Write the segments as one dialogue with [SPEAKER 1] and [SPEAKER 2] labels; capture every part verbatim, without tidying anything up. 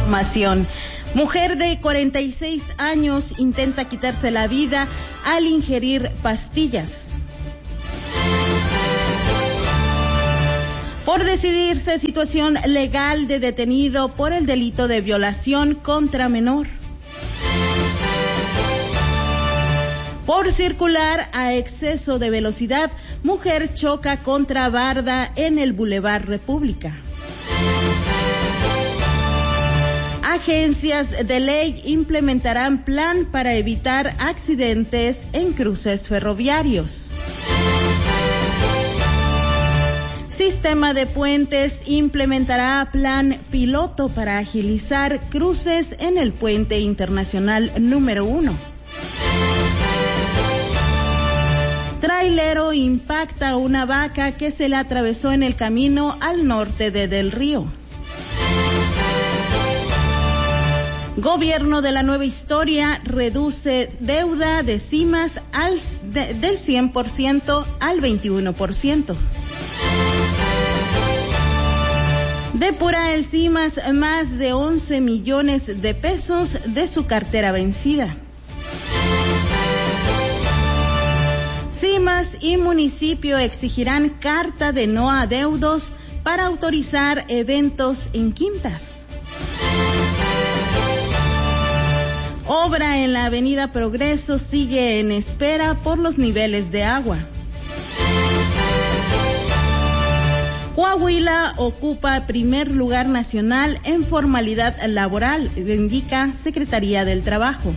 [SPEAKER 1] información. Mujer de cuarenta y seis años intenta quitarse la vida al ingerir pastillas. Por decidirse situación legal de detenido por el delito de violación contra menor. Por circular a exceso de velocidad, mujer choca contra barda en el Boulevard República. Agencias de ley implementarán plan para evitar accidentes en cruces ferroviarios. Sistema de Puentes implementará plan piloto para agilizar cruces en el puente internacional número uno. Trailero impacta a una vaca que se le atravesó en el camino al norte de Del Río. Gobierno de la Nueva Historia reduce deuda de CIMAS al, de, del cien por ciento al veintiuno por ciento. Depura el CIMAS más de once millones de pesos de su cartera vencida. CIMAS y municipio exigirán carta de no adeudos para autorizar eventos en quintas. Obra en la avenida Progreso sigue en espera por los niveles de agua. Coahuila ocupa primer lugar nacional en formalidad laboral, indica Secretaría del Trabajo.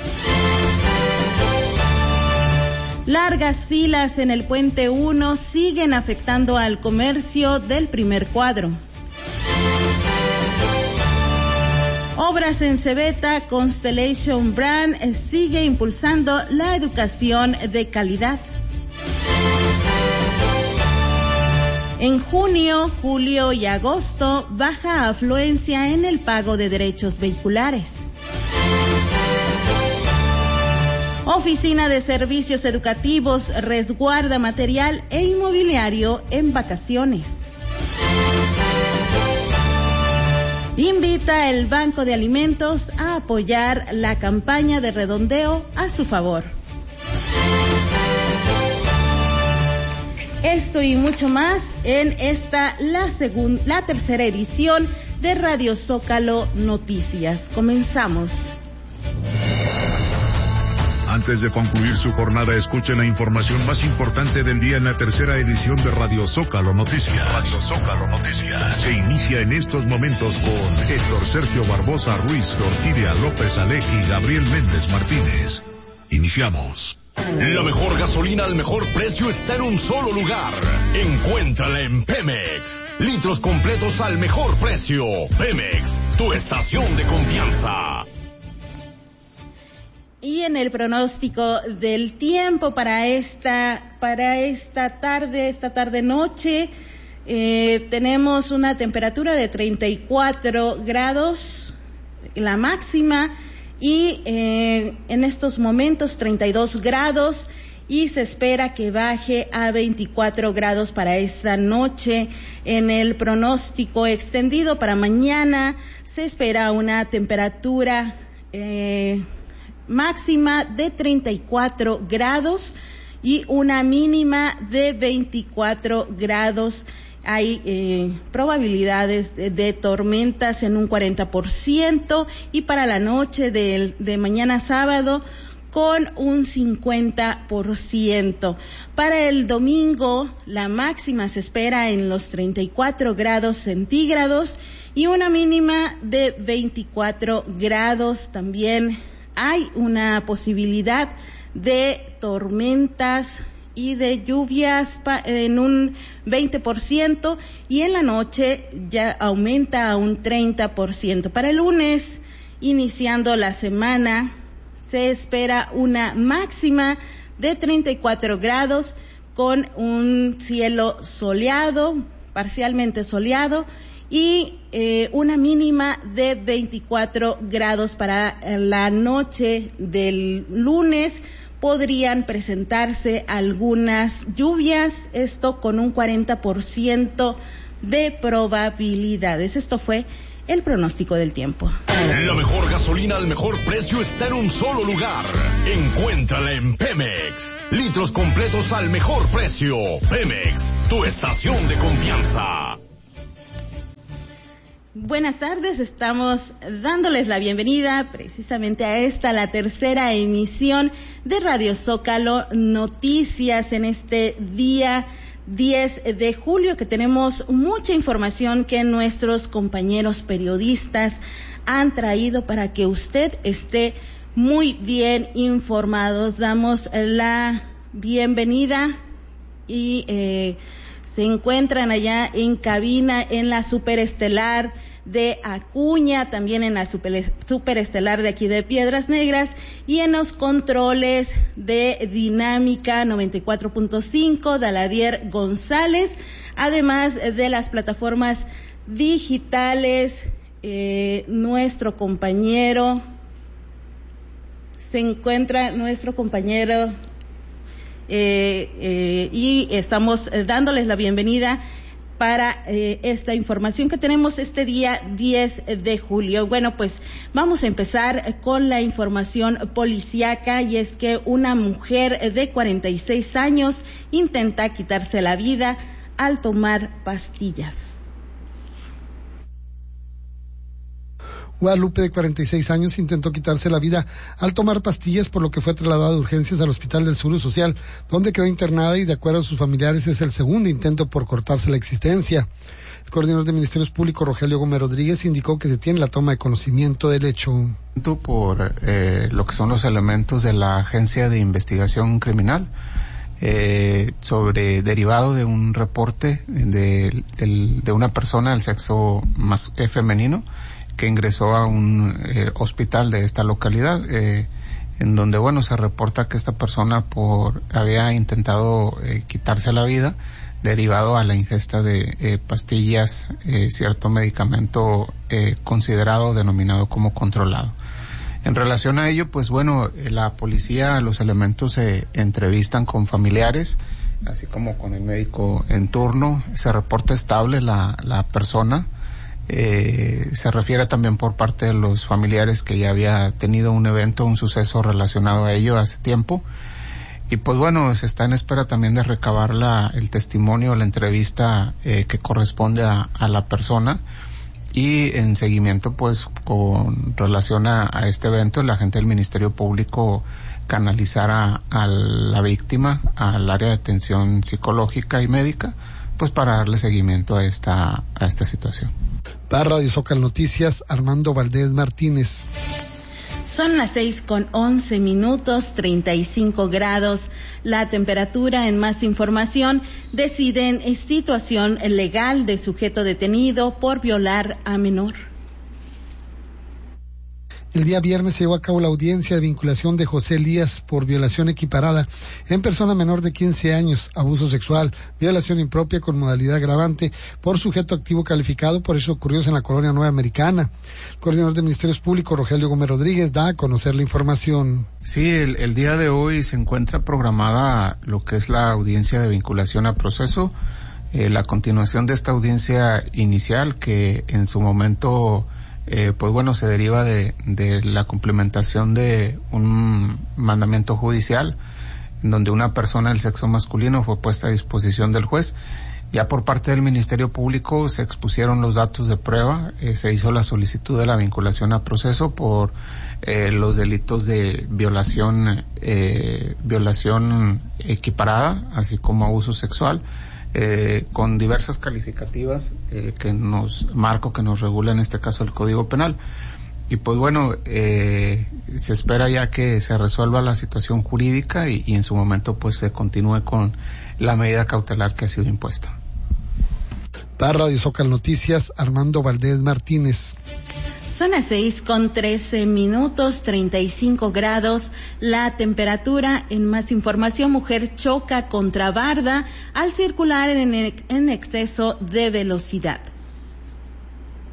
[SPEAKER 1] Largas filas en el Puente uno siguen afectando al comercio del primer cuadro. Obras en Cebeta, Constellation Brand sigue impulsando la educación de calidad. En junio, julio y agosto, baja afluencia en el pago de derechos vehiculares. Oficina de Servicios Educativos resguarda material e inmobiliario en vacaciones. Invita el Banco de Alimentos a apoyar la campaña de redondeo a su favor. Esto y mucho más en esta, la segunda, la tercera edición de Radio Zócalo Noticias. Comenzamos.
[SPEAKER 2] Antes de concluir su jornada, escuche la información más importante del día en la tercera edición de Radio Zócalo Noticias. Radio Zócalo Noticias. Se inicia en estos momentos con Héctor Sergio Barbosa Ruiz, Orquídea López Alec y Gabriel Méndez Martínez. Iniciamos.
[SPEAKER 3] La mejor gasolina al mejor precio está en un solo lugar. Encuéntrala en Pemex. Litros completos al mejor precio. Pemex, tu estación de confianza.
[SPEAKER 1] Y en el pronóstico del tiempo para esta, para esta tarde, esta tarde noche, eh, tenemos una temperatura de treinta y cuatro grados, la máxima, y eh, en estos momentos treinta y dos grados, y se espera que baje a veinticuatro grados para esta noche. En el pronóstico extendido para mañana se espera una temperatura eh, máxima de treinta y cuatro grados y una mínima de veinticuatro grados. Hay eh, probabilidades de, de tormentas en un cuarenta por ciento y para la noche de, de mañana sábado con un cincuenta por ciento. Para el domingo la máxima se espera en los treinta y cuatro grados centígrados y una mínima de veinticuatro grados. También hay una posibilidad de tormentas y de lluvias en un veinte por ciento y en la noche ya aumenta a un treinta por ciento. Para el lunes, iniciando la semana, se espera una máxima de treinta y cuatro grados con un cielo soleado, parcialmente soleado, y eh, una mínima de veinticuatro grados. Para la noche del lunes podrían presentarse algunas lluvias, esto con un cuarenta por ciento de probabilidades. Esto fue el pronóstico del tiempo.
[SPEAKER 3] La mejor gasolina al mejor precio está en un solo lugar. Encuéntrala en Pemex. Litros completos al mejor precio. Pemex, tu estación de confianza.
[SPEAKER 1] Buenas tardes, estamos dándoles la bienvenida precisamente a esta, la tercera emisión de Radio Zócalo Noticias en este día diez de julio, que tenemos mucha información que nuestros compañeros periodistas han traído para que usted esté muy bien informados. Damos la bienvenida y eh, se encuentran allá en cabina en la Superestelar de Acuña, también en la super, Superestelar de aquí de Piedras Negras y en los controles de Dinámica noventa y cuatro punto cinco, Daladier González, además de las plataformas digitales, eh, nuestro compañero, se encuentra nuestro compañero eh, eh, y estamos dándoles la bienvenida para eh, esta información que tenemos este día diez de julio. Bueno, pues vamos a empezar con la información policíaca, y es que una mujer de cuarenta y seis años intenta quitarse la vida al tomar pastillas.
[SPEAKER 4] Guadalupe, de cuarenta y seis años, intentó quitarse la vida al tomar pastillas, por lo que fue trasladada de urgencias al Hospital del Seguro Social, donde quedó internada, y de acuerdo a sus familiares es el segundo intento por cortarse la existencia. El coordinador de Ministerios Públicos, Rogelio Gómez Rodríguez, indicó que se tiene la toma de conocimiento del hecho.
[SPEAKER 5] Por eh, lo que son los elementos de la Agencia de Investigación Criminal, eh, sobre derivado de un reporte de, de, de una persona del sexo más eh, femenino, que ingresó a un eh, hospital de esta localidad, eh, en donde, bueno, se reporta que esta persona por había intentado eh, quitarse la vida derivado a la ingesta de eh, pastillas, eh, cierto medicamento eh, considerado denominado como controlado. En relación a ello, pues bueno, la policía, los elementos se entrevistan con familiares, así como con el médico en turno. Se reporta estable la, la persona. Eh, se refiere también por parte de los familiares que ya había tenido un evento, un suceso relacionado a ello hace tiempo, y pues bueno, se está en espera también de recabar la, el testimonio, la entrevista eh, que corresponde a, a la persona, y en seguimiento pues con relación a, a este evento, el agente del Ministerio Público canalizará a la víctima al área de atención psicológica y médica, pues para darle seguimiento a esta a esta situación.
[SPEAKER 4] Para Radio Zócalo Noticias, Armando Valdés Martínez.
[SPEAKER 1] Son las seis con once minutos, treinta y cinco grados la temperatura. En más información, deciden situación legal de sujeto detenido por violar a menor.
[SPEAKER 4] El día viernes se llevó a cabo la audiencia de vinculación de José Elías por violación equiparada en persona menor de quince años, abuso sexual, violación impropia con modalidad agravante por sujeto activo calificado por hechos ocurridos en la colonia Nueva Americana. El coordinador de Ministerios Públicos, Rogelio Gómez Rodríguez, da a conocer la información.
[SPEAKER 5] Sí, el, el día de hoy se encuentra programada lo que es la audiencia de vinculación a proceso, eh, la continuación de esta audiencia inicial que en su momento Eh, pues bueno, se deriva de, de la complementación de un mandamiento judicial en donde una persona del sexo masculino fue puesta a disposición del juez. Ya por parte del Ministerio Público se expusieron los datos de prueba, eh, se hizo la solicitud de la vinculación a proceso por eh, los delitos de violación, eh, violación equiparada, así como abuso sexual, Eh, con diversas calificativas eh, que nos marco que nos regula en este caso el Código Penal, y pues bueno, eh, se espera ya que se resuelva la situación jurídica y, y en su momento pues se continúe con la medida cautelar que ha sido impuesta.
[SPEAKER 4] Para Radio Zócalo Noticias, Armando Valdés Martínez.
[SPEAKER 1] Son las seis con trece minutos, treinta y cinco grados la temperatura. En más información, mujer choca contra barda al circular en, en exceso de velocidad.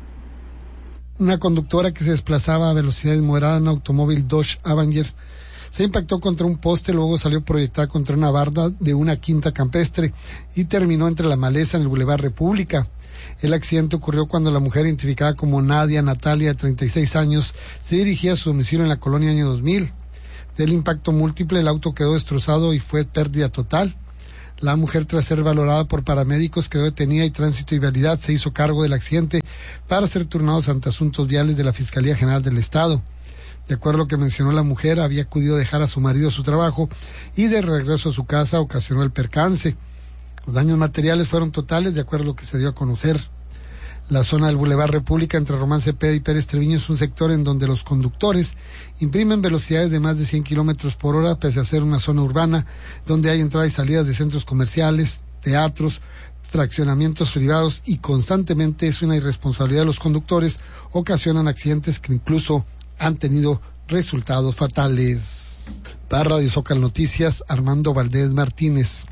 [SPEAKER 4] Una conductora que se desplazaba a velocidad moderada en un automóvil Dodge Avenger Se impactó contra un poste, luego salió proyectada contra una barda de una quinta campestre y terminó entre la maleza en el Boulevard República. El accidente ocurrió cuando la mujer, identificada como Nadia Natalia, de treinta y seis años, se dirigía a su domicilio en la colonia Año dos mil. Del impacto múltiple, el auto quedó destrozado y fue pérdida total. La mujer, tras ser valorada por paramédicos, quedó detenida y Tránsito y Vialidad se hizo cargo del accidente para ser turnados ante asuntos viales de la Fiscalía General del Estado. De acuerdo a lo que mencionó la mujer, había acudido a dejar a su marido a su trabajo y de regreso a su casa ocasionó el percance. Los daños materiales fueron totales, de acuerdo a lo que se dio a conocer. La zona del Boulevard República entre Román Cepeda y Pérez Treviño es un sector en donde los conductores imprimen velocidades de más de cien kilómetros por hora, pese a ser una zona urbana donde hay entradas y salidas de centros comerciales, teatros, fraccionamientos privados, y constantemente es una irresponsabilidad de los conductores, ocasionan accidentes que incluso han tenido resultados fatales. Para Radio Zócalo Noticias, Armando Valdés Martínez.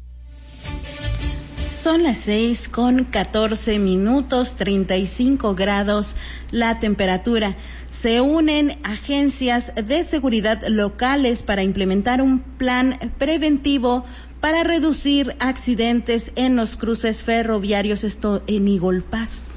[SPEAKER 1] Son las seis con catorce minutos, treinta y cinco grados la temperatura. Se unen agencias de seguridad locales para implementar un plan preventivo para reducir accidentes en los cruces ferroviarios, esto en Eagle Pass.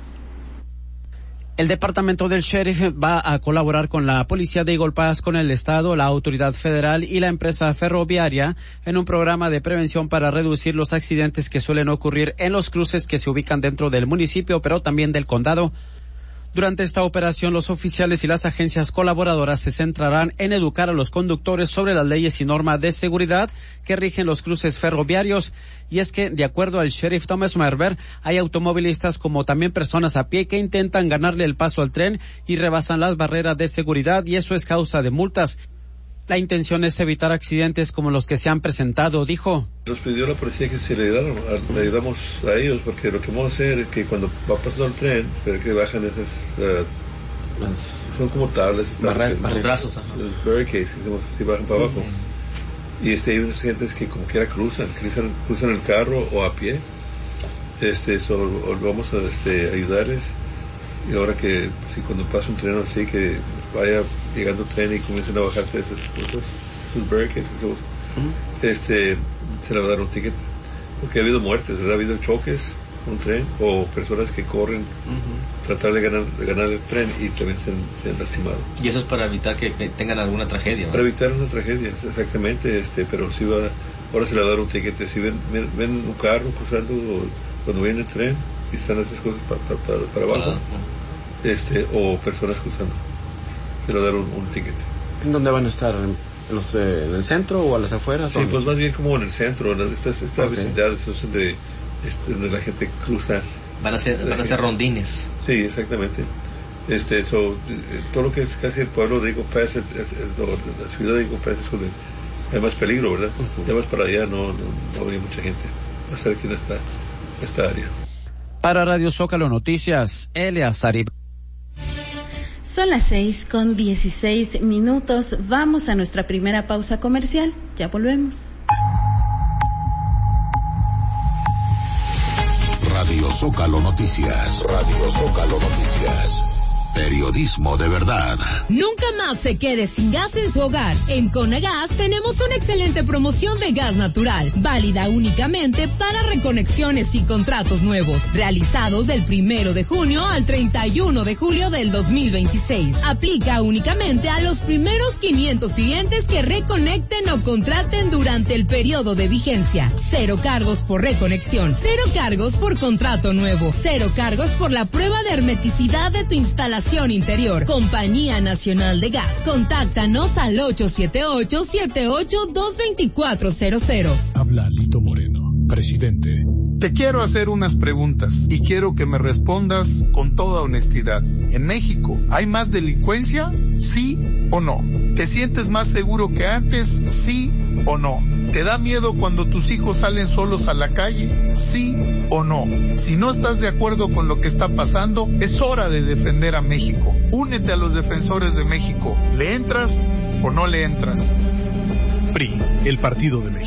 [SPEAKER 6] El departamento del sheriff va a colaborar con la policía de Eagle Pass, con el estado, la autoridad federal y la empresa ferroviaria en un programa de prevención para reducir los accidentes que suelen ocurrir en los cruces que se ubican dentro del municipio, pero también del condado. Durante esta operación, los oficiales y las agencias colaboradoras se centrarán en educar a los conductores sobre las leyes y normas de seguridad que rigen los cruces ferroviarios. Y es que, de acuerdo al sheriff Thomas Merber, hay automovilistas como también personas a pie que intentan ganarle el paso al tren y rebasan las barreras de seguridad, y eso es causa de multas. La intención es evitar accidentes como los que se han presentado, dijo.
[SPEAKER 7] Nos pidió la policía que se le ayudara, le ayudamos a ellos, porque lo que vamos a hacer es que cuando va pasando el tren, pero que bajan esas, uh, las, son como tablas,
[SPEAKER 6] barreras, barreras,
[SPEAKER 7] los barricades, que decimos así, bajan para abajo. Uh-huh. Y este, hay unas gentes que como quiera cruzan, cruzan, cruzan el carro o a pie. Este, so, vamos a este, ayudarles. Y ahora que, si cuando pasa un tren así, que vaya llegando el tren y comiencen a bajarse esas cosas, sus barricades, esos, uh-huh. este, se le va a dar un ticket. Porque ha habido muertes, ¿verdad? Ha habido choques, un tren, o personas que corren, uh-huh. tratar de ganar, de ganar el tren y también se han, se han lastimado.
[SPEAKER 8] Y eso es para evitar que, que tengan alguna tragedia, ¿no?
[SPEAKER 7] Para evitar una tragedia, exactamente, este, pero si va, ahora se le va a dar un ticket. Si ven, ven, ven un carro cruzando, o cuando viene el tren, y están esas cosas para, para, para, para abajo, uh-huh. este, o personas cruzando, se le va a dar un, un ticket.
[SPEAKER 6] ¿En dónde van a estar? ¿En, los, eh, ¿En el centro o a las afueras?
[SPEAKER 7] Sí, pues más bien como en el centro, en estas esta okay. vecindades donde, donde la gente cruza.
[SPEAKER 8] Van a ser, van a ser rondines.
[SPEAKER 7] Sí, exactamente. Este, so, todo lo que es casi el pueblo de Eagle Pass, es, es, es, la ciudad de Eagle Pass es donde hay más peligro, ¿verdad? Uh-huh. Ya más para allá no, no, no habría mucha gente. Va a ser aquí en esta, esta área.
[SPEAKER 6] Para Radio Zócalo Noticias, Eleazar Ibarra.
[SPEAKER 1] Son las seis con dieciséis minutos. Vamos a nuestra primera pausa comercial. Ya volvemos.
[SPEAKER 2] Radio Zócalo Noticias. Radio Zócalo Noticias. Periodismo de verdad.
[SPEAKER 9] Nunca más se quede sin gas en su hogar. En Conagas tenemos una excelente promoción de gas natural, válida únicamente para reconexiones y contratos nuevos, realizados del primero de junio al treinta y uno de julio del dos mil veintiséis. Aplica únicamente a los primeros quinientos clientes que reconecten o contraten durante el periodo de vigencia. Cero cargos por reconexión, cero cargos por contrato nuevo, cero cargos por la prueba de hermeticidad de tu instalación interior. Compañía Nacional de Gas. Contáctanos al ocho siete ocho, siete ocho dos, dos cuatro cero cero.
[SPEAKER 2] Habla Lito Moreno, presidente.
[SPEAKER 10] Te quiero hacer unas preguntas y quiero que me respondas con toda honestidad. ¿En México hay más delincuencia? ¿Sí o no? ¿Te sientes más seguro que antes? ¿Sí o no? ¿Te da miedo cuando tus hijos salen solos a la calle? ¿Sí o no? Si no estás de acuerdo con lo que está pasando, es hora de defender a México. Únete a los defensores de México. ¿Le entras o no le entras?
[SPEAKER 2] P R I, el Partido de México.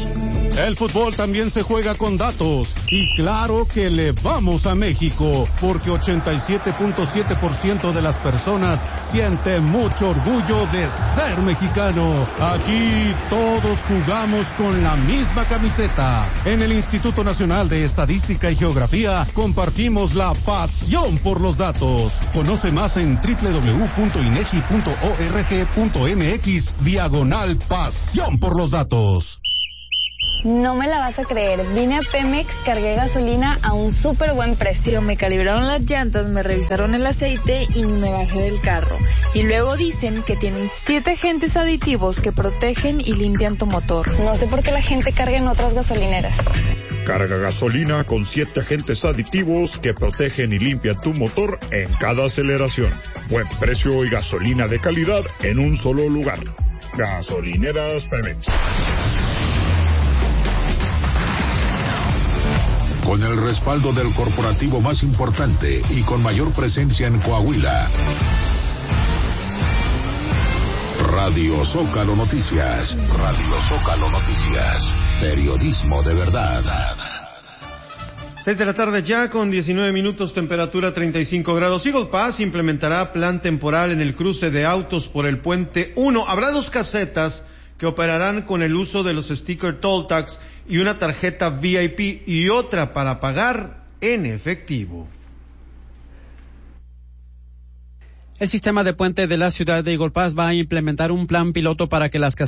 [SPEAKER 11] El fútbol también se juega con datos y claro que le vamos a México porque ochenta y siete punto siete por ciento de las personas siente mucho orgullo de ser mexicano. Aquí todos jugamos con la misma camiseta. En el Instituto Nacional de Estadística y Geografía compartimos la pasión por los datos. Conoce más en doble u doble u doble u punto inegi punto org punto mx diagonal pasión por los datos.
[SPEAKER 12] No me la vas a creer, vine a Pemex, cargué gasolina a un súper buen precio, me calibraron las llantas, me revisaron el aceite y ni me bajé del carro. Y luego dicen que tienen siete agentes aditivos que protegen y limpian tu motor. No sé por qué la gente carga en otras gasolineras.
[SPEAKER 13] Carga gasolina con siete agentes aditivos que protegen y limpian tu motor en cada aceleración. Buen precio y gasolina de calidad en un solo lugar. Gasolineras Pemex.
[SPEAKER 2] Con el respaldo del corporativo más importante y con mayor presencia en Coahuila. Radio Zócalo Noticias. Radio Zócalo Noticias. Periodismo de verdad.
[SPEAKER 14] Seis de la tarde ya con diecinueve minutos, temperatura treinta y cinco grados. Eagle Pass implementará plan temporal en el cruce de autos por el puente uno. Habrá dos casetas que operarán con el uso de los sticker Toll Tax y una tarjeta V I P y otra para pagar en efectivo.
[SPEAKER 6] El sistema de puente de la ciudad de Eagle Pass va a implementar un plan piloto para que las casetas